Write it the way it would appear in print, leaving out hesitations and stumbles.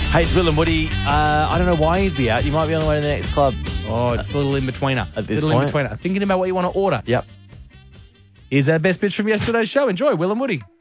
Hey, it's Will and Woody. I don't know why you'd be out. You might be on the way to the next club. Oh, it's a little in-betweener. At this little point. in-betweener. Thinking about what you want to order. Yep. Here's our best bits from yesterday's show. Enjoy, Will and Woody.